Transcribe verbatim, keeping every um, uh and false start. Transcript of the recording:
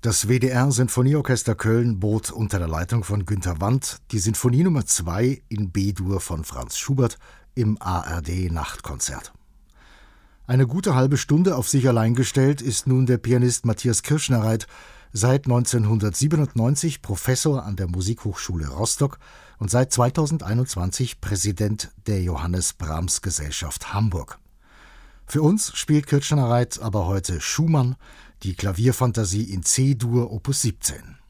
Das W D R-Sinfonieorchester Köln bot unter der Leitung von Günter Wandt die Sinfonie Nummer zwei in B-Dur von Franz Schubert im A R D-Nachtkonzert. Eine gute halbe Stunde auf sich allein gestellt ist nun der Pianist Matthias Kirschnereit, seit neunzehnhundertsiebenundneunzig Professor an der Musikhochschule Rostock und seit zweitausendeinundzwanzig Präsident der Johannes Brahms Gesellschaft Hamburg. Für uns spielt Kirschnereit aber heute Schumann, die Klavierfantasie in C-Dur Opus siebzehn.